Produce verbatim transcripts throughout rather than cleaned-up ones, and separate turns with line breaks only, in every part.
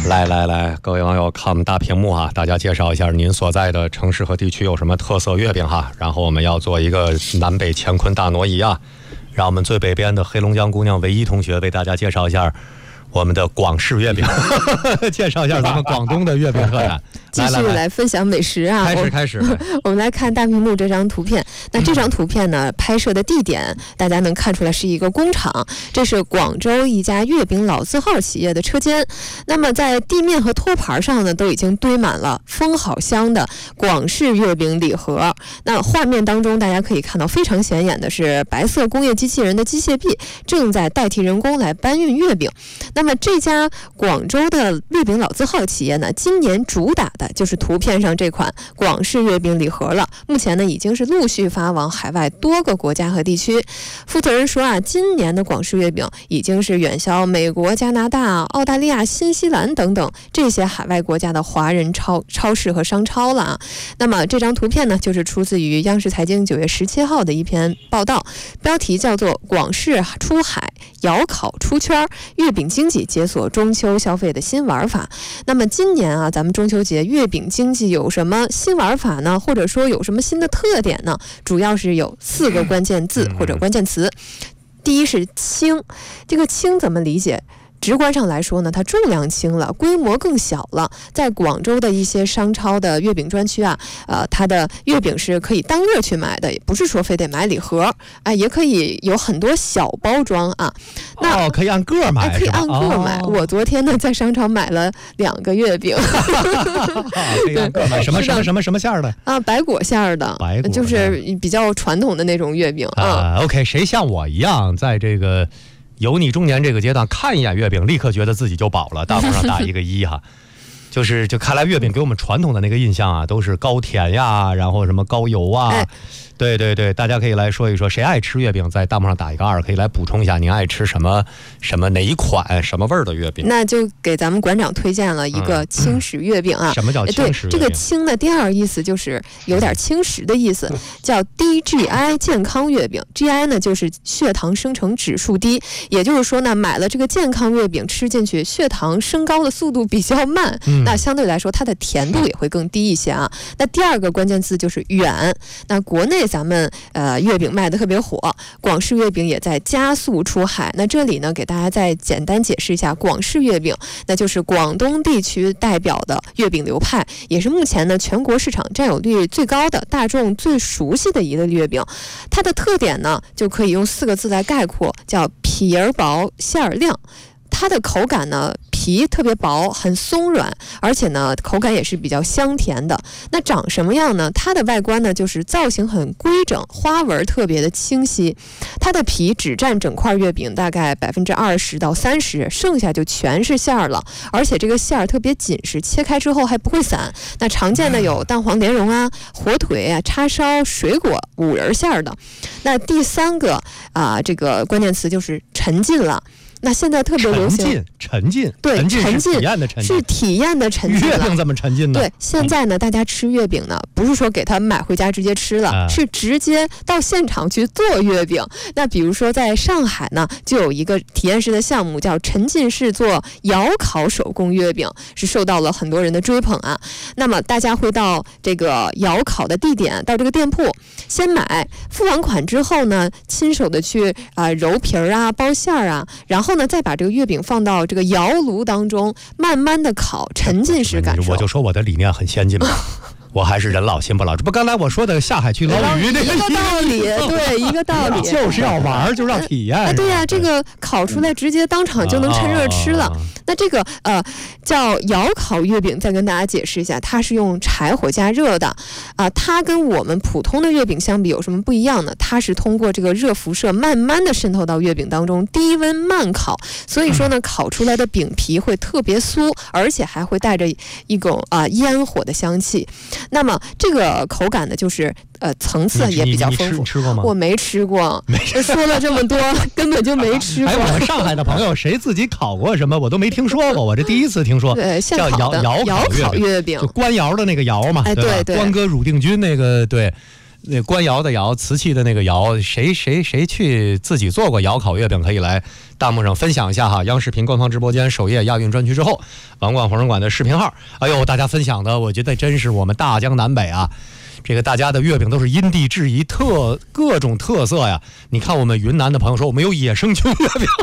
来来来，各位网友看我们大屏幕哈，大家介绍一下您所在的城市和地区有什么特色月饼哈，然后我们要做一个南北乾坤大挪移啊，让我们最北边的黑龙江姑娘唯一同学为大家介绍一下我们的广式月饼介绍一下咱们广东的月饼特产。
继续来分享美食啊！
开始开始，
我们来看大屏幕这张图片。那这张图片呢，拍摄的地点大家能看出来是一个工厂，这是广州一家月饼老字号企业的车间。那么在地面和托盘上呢，都已经堆满了封好箱的广式月饼礼盒。那画面当中大家可以看到非常显眼的是白色工业机器人的机械臂正在代替人工来搬运月饼。那么这家广州的月饼老字号企业呢，今年主打的就是图片上这款广式月饼礼盒了。目前呢，已经是陆续发往海外多个国家和地区。负责人说啊，今年的广式月饼已经是远销美国、加拿大、澳大利亚、新西兰等等这些海外国家的华人超超市和商超了啊。那么这张图片呢，就是出自于央视财经九月十七号的一篇报道，标题叫做“广式出海，窑烤出圈，月饼经济解锁中秋消费的新玩法”。那么今年啊，咱们中秋节月饼经济有什么新玩法呢？或者说有什么新的特点呢？主要是有四个关键字或者关键词。第一是轻，这个轻怎么理解？直观上来说呢，它重量轻了，规模更小了。在广州的一些商超的月饼专区啊，呃，它的月饼是可以单个去买的，也不是说非得买礼盒，哎，也可以有很多小包装啊。那
哦，可以按个买，
哎，可以按个买。哦、我昨天呢在商超买了两个月饼，
可以按个买，什么什么什么什么馅儿的
啊？白果馅儿的，
白果
就是比较传统的那种月饼
啊。OK， 谁像我一样在这个有你中年这个阶段，看一眼月饼立刻觉得自己就饱了，大伙上打一个一哈。就是就看来月饼给我们传统的那个印象啊，都是高甜呀，然后什么高油啊。哎，对对对，大家可以来说一说，谁爱吃月饼，在弹幕上打一个二，可以来补充一下您爱吃什么什么哪一款什么味儿的月饼。
那就给咱们馆长推荐了一个轻食月饼啊。
嗯、什么叫轻食月饼？
对，这个轻的第二意思就是有点轻食的意思，叫低 G I 健康月饼。G I 呢就是血糖生成指数低，也就是说呢，买了这个健康月饼吃进去，血糖升高的速度比较慢。嗯，那相对来说它的甜度也会更低一些啊。那第二个关键字就是远。那国内咱们呃月饼卖的特别火，广式月饼也在加速出海。那这里呢，给大家再简单解释一下广式月饼，那就是广东地区代表的月饼流派，也是目前呢全国市场占有率最高的、大众最熟悉的一类月饼。它的特点呢，就可以用四个字来概括，叫皮儿薄馅儿亮。它的口感呢，皮特别薄，很松软，而且呢，口感也是比较香甜的。那长什么样呢？它的外观呢，就是造型很规整，花纹特别的清晰。它的皮只占整块月饼大概百分之二十到三十，剩下就全是馅儿了。而且这个馅儿特别紧实，切开之后还不会散。那常见的有蛋黄莲蓉啊、火腿啊、叉烧、水果、五仁馅儿的。那第三个啊、呃，这个关键词就是沉浸了。那现在特别流行
沉浸，沉浸，
对，
沉浸
沉浸
是体验的沉浸，
是体验的沉浸。
月饼怎么沉浸呢？
对，现在呢，大家吃月饼呢，不是说给他买回家直接吃了，啊、是直接到现场去做月饼。那比如说在上海呢，就有一个体验式的项目叫沉浸式做窑烤手工月饼，是受到了很多人的追捧啊。那么大家会到这个窑烤的地点，到这个店铺先买，付完款之后呢，亲手的去啊、呃、揉皮儿啊、包馅儿啊，然后呢，再把这个月饼放到这个窑炉当中，慢慢的烤，沉浸式感受。
我就说我的理念很先进嘛。我还是人老心不老，这不刚才我说的下海去捞鱼那个
一个道理，对，一个道理，
就是要玩，就是要体验。
哎，对呀、啊，这个烤出来直接当场就能趁热吃了。嗯、那这个呃叫窑烤月饼，再跟大家解释一下，它是用柴火加热的啊、呃。它跟我们普通的月饼相比有什么不一样呢？它是通过这个热辐射慢慢的渗透到月饼当中，低温慢烤，所以说呢，烤出来的饼皮会特别酥，而且还会带着一种啊、呃、烟火的香气。那么这个口感呢，就是呃层次也比较丰富。
你你 吃, 吃过吗？
我没吃过，说了这么多，根本就没吃过。
哎，我们上海的朋友谁自己烤过什么，我都没听说过，我这第一次听说。
对，
叫窑窑
烤月饼，
就官窑的那个窑嘛，
哎，对
对，关哥汝定军那个对。 那官窑的窑，瓷器的那个窑，谁谁谁去自己做过窑烤月饼，可以来弹幕上分享一下哈。央视频官方直播间首页亚运专区之后，王冠红人馆的视频号，哎呦，大家分享的，我觉得真是我们大江南北啊，这个大家的月饼都是因地制宜，特各种特色呀。你看我们云南的朋友说，我们有野生菌月饼。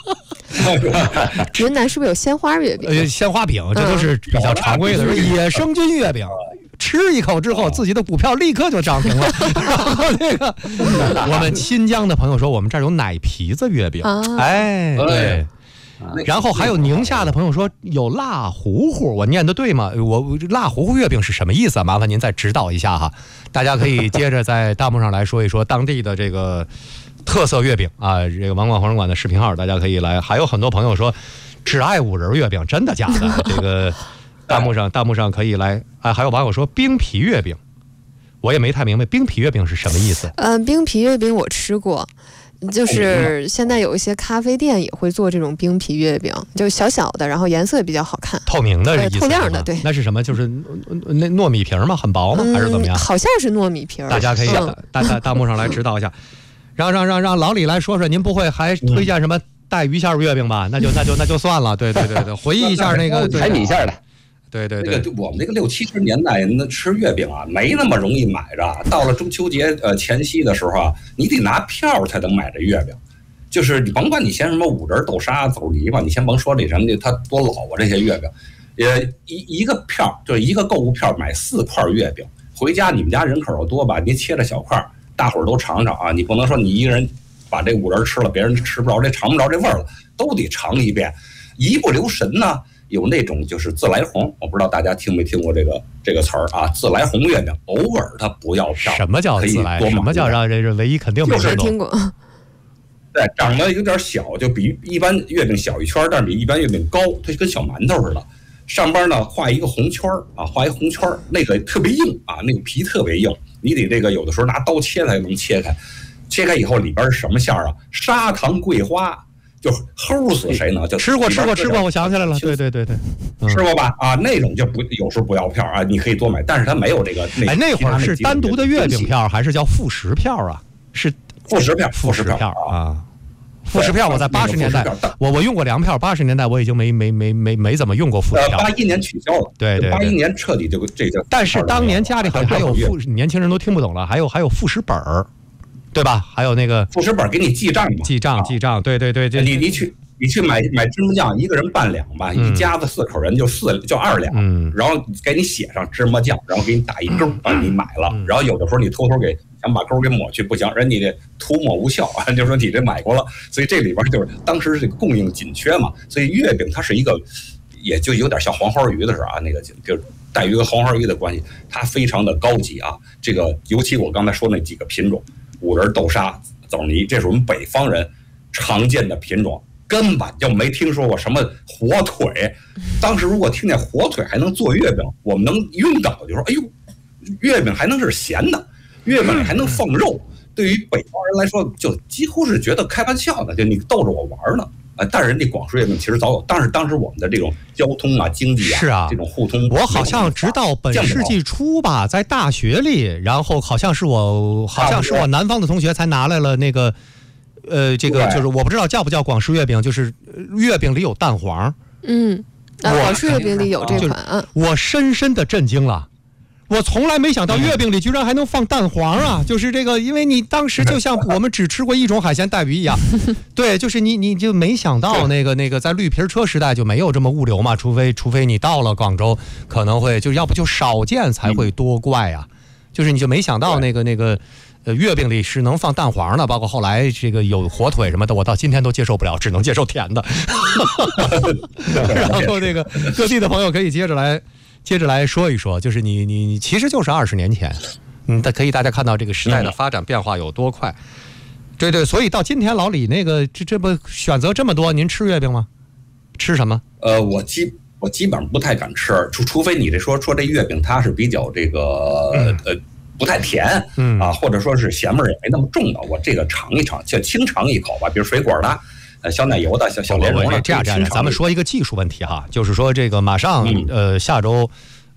云南是不是有鲜花月饼？
呃，鲜花饼，这都是比较常规的。嗯、野生菌月饼，吃一口之后，自己的股票立刻就涨停了。然后那个，我们新疆的朋友说，我们这儿有奶皮子月饼，啊、哎，对。然后还有宁夏的朋友说有辣糊糊，我念的对吗？我辣糊糊月饼是什么意思啊？麻烦您再指导一下哈。大家可以接着在弹幕上来说一说当地的这个特色月饼啊，这个王冠红人馆的视频号，大家可以来。还有很多朋友说只爱五仁月饼，真的假的？这个弹幕上弹幕上可以来啊。还有网友说冰皮月饼，我也没太明白冰皮月饼是什么意思。
嗯、呃，冰皮月饼我吃过。就是现在有一些咖啡店也会做这种冰皮月饼，就小小的，然后颜色也比较好看，
透明的意思，
透亮的，对。
那是什么？就是那糯米皮吗？很薄吗？还是怎么样？
嗯、好像是糯米皮。
大家可以大大弹幕上来指导一下，让让让让老李来说说，您不会还推荐什么带鱼馅月饼吧？那就那就那就算了。对对对对，回忆一下那个
海米馅的。
对对对，
那个我们那个六七十年代那吃月饼啊，没那么容易买着。到了中秋节呃前夕的时候啊，你得拿票才能买这月饼。就是你甭管你嫌什么五仁豆沙走梨吧，你先甭说这什么的，它多老啊这些月饼。呃，一一个票就是一个购物票买四块月饼，回家你们家人口又多吧，您切着小块，大伙儿都尝尝啊。你不能说你一个人把这五仁吃了，别人吃不着这尝不着这味儿了，都得尝一遍。一不留神呢。有那种就是自来红，我不知道大家听没听过这个这个词儿啊？自来红月饼，偶尔它不要票。
什么叫自来？什么叫让这这唯一肯定没
听过？
对，长得有点小，就比一般月饼小一圈，但是比一般月饼高，它就跟小馒头似的。上边呢画一个红圈啊，画一红圈，那个特别硬啊，那个皮特别硬，你得这个有的时候拿刀切才能切开。切开以后里边是什么馅儿啊？砂糖桂花。就齁死谁呢？就
吃过吃过吃过，我想起来了，对对对对，
嗯、吃过吧？啊，那种就不有时候不要票啊，你可以多买，但是它没有这个那。
哎，那会儿是单独的月饼票还是叫副食票啊？是
副食票，
副食票啊。副食票我在八十年代，我我用过粮票，八十年代我已经没没没没没怎么用过副食票。
八一年取消了，
对对，
八一年彻底就这个。
但是当年家里好像还有副，年轻人都听不懂了，还有还有副食本儿。对吧？还有那个
副食本给你记账嘛？
记账记账，对对对，
你你去你去买买芝麻酱，一个人半两吧，嗯、一家子四口人就四就二两，嗯、然后给你写上芝麻酱，然后给你打一勾，啊、嗯，你买了，嗯、然后有的时候你偷偷给想把勾给抹去，不行，人家这涂抹无效啊，就说你这买过了，所以这里边就是当时这个供应紧缺嘛，所以月饼它是一个，也就有点像黄花鱼的时候啊，那个就是带鱼和黄花鱼的关系，它非常的高级啊，这个尤其我刚才说那几个品种。五仁豆沙枣泥，这是我们北方人常见的品种，根本就没听说过什么火腿。当时如果听见火腿还能做月饼，我们能晕倒，就说：“哎呦，月饼还能是咸的，月饼里还能放肉。”对于北方人来说，就几乎是觉得开玩笑的，就你逗着我玩呢。呃，但是人家广式月饼其实早有，但是当时我们的这种交通啊、经济啊，
是啊，
这种互通，
我好像直到本世纪初吧，在大学里，然后好像是我，好像是我南方的同学才拿来了那个，呃，这个就是我不知道叫不叫广式月饼，就是月饼里有蛋黄。
嗯，啊、广式月饼里有这款，嗯，
我深深的震惊了。我从来没想到月饼里居然还能放蛋黄啊！就是这个，因为你当时就像我们只吃过一种海鲜带鱼一样，对，就是你你就没想到那个那个在绿皮车时代就没有这么物流嘛，除非除非你到了广州，可能会就要不就少见才会多怪啊，就是你就没想到那个那个呃月饼里是能放蛋黄的，包括后来这个有火腿什么的，我到今天都接受不了，只能接受甜的。然后那个各地的朋友可以接着来。接着来说一说，就是你你你其实就是二十年前，嗯，可以大家看到这个时代的发展变化有多快。对对，所以到今天老李那个这这不选择这么多，您吃月饼吗？吃什么？
呃，我基我基本上不太敢吃，除除非你这说说这月饼它是比较这个、嗯、呃不太甜，嗯啊，或者说是咸味也没那么重的，我这个尝一尝，就轻尝一口吧，比如水果的。呃，小奶油的，小小莲蓉的，
这样这样，咱们说一个技术问题哈，就是说这个马上、嗯、呃下周，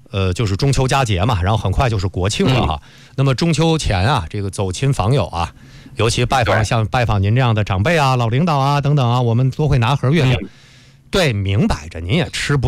呃，就是中秋佳节嘛，然后很快就是国庆了哈。嗯、那么中秋前啊，这个走亲访友啊，尤其拜访像拜访您这样的长辈啊、老领导啊等等啊，我们都会拿盒月饼。嗯、对，明摆着您也吃不